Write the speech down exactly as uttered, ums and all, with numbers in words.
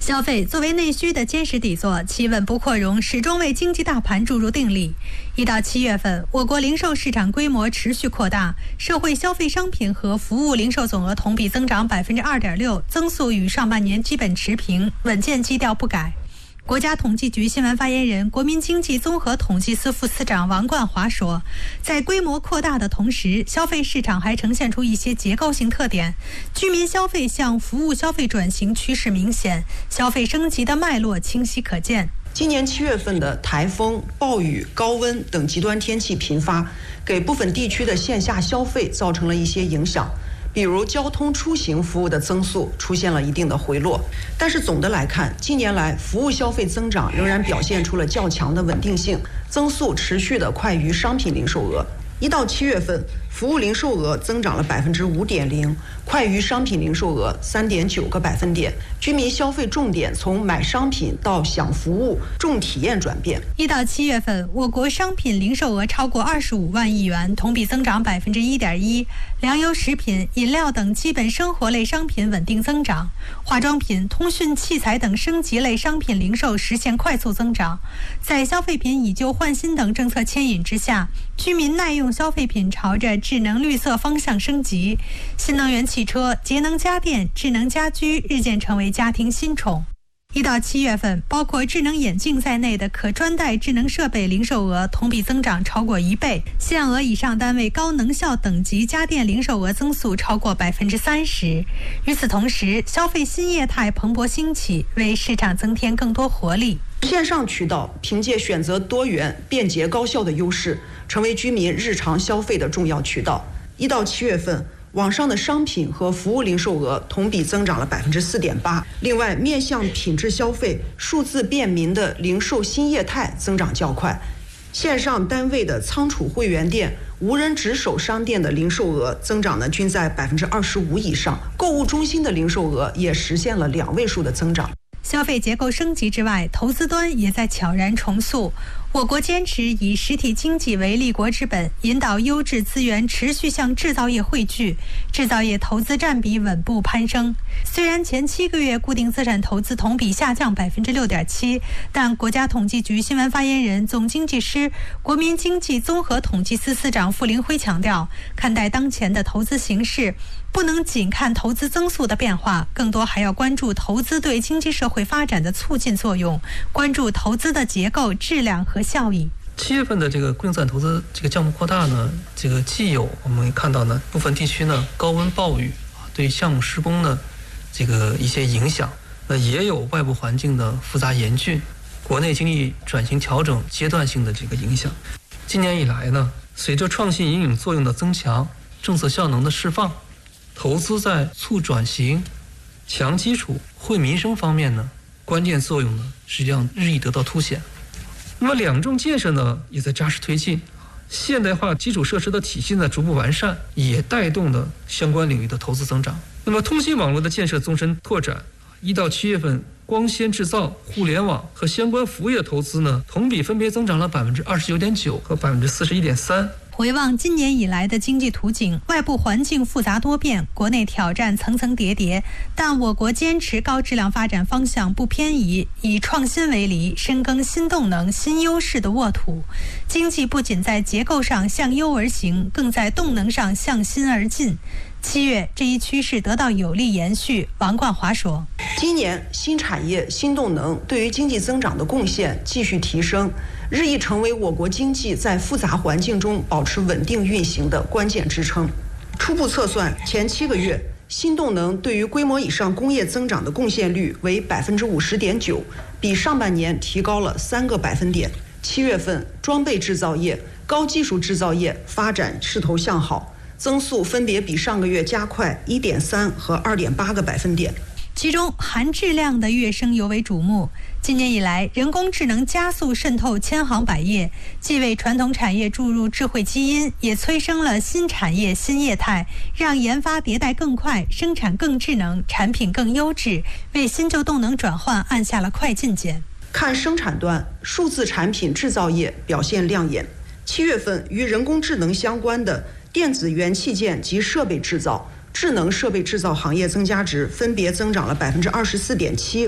消费作为内需的坚实底座，其稳步扩容始终为经济大盘注入定力。一到七月份，我国零售市场规模持续扩大，社会消费商品和服务零售总额同比增长百分之二点六，增速与上半年基本持平，稳健基调不改。国家统计局新闻发言人、国民经济综合统计司副司长王冠华说，在规模扩大的同时，消费市场还呈现出一些结构性特点，居民消费向服务消费转型趋势明显，消费升级的脉络清晰可见。 今年七月份的台风、暴雨、高温等极端天气频发，给部分地区的线下消费造成了一些影响。比如交通出行服务的增速出现了一定的回落，但是总的来看，近年来服务消费增长仍然表现出了较强的稳定性，增速持续的快于商品零售额。一到七月份，服务零售额增长了百分之五点零，快于商品零售额三点九个百分点。居民消费重点从买商品到享服务、重体验转变。 一到七月份，我国商品零售额超过二十五万亿元，同比增长百分之一点一。粮油、食品、饮料等基本生活类商品稳定增长，化妆品、通讯器材等升级类商品零售实现快速增长。在消费品以旧换新等政策牵引之下，居民耐用消费品朝着智能绿色方向升级，新能源汽车、节能家电、智能家居日渐成为家庭新宠。一到七月份，包括智能眼镜在内的可穿戴智能设备零售额同比增长超过一倍，限额以上单位高能效等级家电零售额增速超过百分之三十。与此同时，消费新业态蓬勃兴起，为市场增添更多活力。 线上渠道凭借选择多元、便捷、高效的优势，成为居民日常消费的重要渠道。一到七月份，网上的商品和服务零售额同比增长了百分之四点八。另外，面向品质消费、数字便民的零售新业态增长较快。线上单位的仓储会员店、无人值守商店的零售额增长呢，均在百分之二十五以上。购物中心的零售额也实现了两位数的增长。 消费结构升级之外，投资端也在悄然重塑。我国坚持以实体经济为立国之本，引导优质资源持续向制造业汇聚，制造业投资占比稳步攀升。虽然前七个月固定资产投资同比下降百分之六点七，但国家统计局新闻发言人、总经济师、国民经济综合统计司司长傅凌辉强调，看待当前的投资形势，不能仅看投资增速的变化，更多还要关注投资对经济社会发展的促进作用，关注投资的结构、质量和效益。 七月份的这个固定资产投资这个项目扩大呢，这个既有我们看到呢部分地区呢高温暴雨对项目施工呢这个一些影响，那也有外部环境的复杂严峻，国内经济转型调整阶段性的这个影响。今年以来呢，随着创新引领作用的增强，政策效能的释放，投资在促转型、强基础、惠民生方面呢，关键作用呢实际上日益得到凸显。那么两重建设呢也在扎实推进，现代化基础设施的体系呢逐步完善，也带动了相关领域的投资增长。那么通信网络的建设纵深拓展，一到七月份，光纤制造、互联网和相关服务业投资呢，同比分别增长了百分之二十九点九和百分之四十一点三。 回望今年以来的经济图景，外部环境复杂多变，国内挑战层层叠叠，但我国坚持高质量发展方向不偏移，以创新为犁，深耕新动能、新优势的沃土。经济不仅在结构上向优而行，更在动能上向新而进。七月，这一趋势得到有力延续。王冠华说， 今年新产业、新动能对于经济增长的贡献继续提升，日益成为我国经济在复杂环境中保持稳定运行的关键支撑。初步测算，前七个月新动能对于规模以上工业增长的贡献率为百分之五十点九，比上半年提高了三个百分点。七月份，装备制造业、高技术制造业发展势头向好，增速分别比上个月加快 一点三 和 二点八个百分点。 其中含质量的跃升尤为瞩目。今年以来，人工智能加速渗透千行百业，既为传统产业注入智慧基因，也催生了新产业新业态，让研发迭代更快，生产更智能，产品更优质，为新旧动能转换按下了快进键。 看生产端，数字产品制造业表现亮眼。七月份与人工智能相关的电子元器件及设备制造、智能设备制造行业增加值分别增长了百分之二十四点七